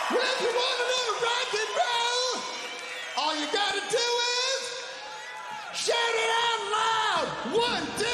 Well, if you want to know rock and roll, all you gotta do is shout it out loud. 1, 2.